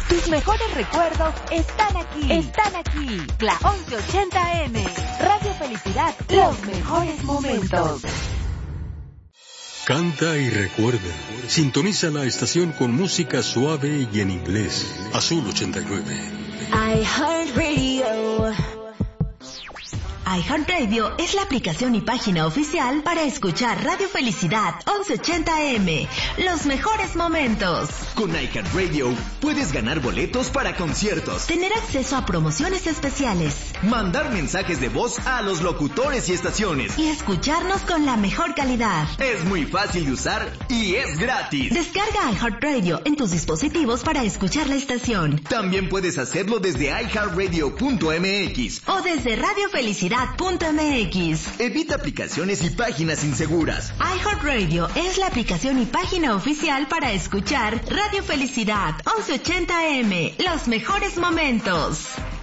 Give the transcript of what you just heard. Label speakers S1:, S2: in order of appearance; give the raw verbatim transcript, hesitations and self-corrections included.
S1: Tus mejores recuerdos están aquí. Están aquí. La once ochenta eme. Radio Felicidad. Los mejores momentos.
S2: Canta y recuerda. Sintoniza la estación con música suave y en inglés. Azul ochenta y nueve.
S3: iHeartRadio. iHeartRadio es la aplicación y página oficial para escuchar Radio Felicidad once ochenta eme. Los mejores momentos.
S4: Con iHeartRadio puedes ganar boletos para conciertos,
S3: tener acceso a promociones especiales,
S4: mandar mensajes de voz a los locutores y estaciones
S3: y escucharnos con la mejor calidad.
S4: Es muy fácil de usar y es gratis.
S3: Descarga iHeartRadio en tus dispositivos para escuchar la estación.
S4: También puedes hacerlo desde i heart radio punto eme equis
S3: o desde radio felicidad punto eme equis.
S4: Evita aplicaciones y páginas inseguras.
S3: iHeartRadio es la aplicación y página oficial para escuchar Radio Felicidad once ochenta eme. Los mejores momentos.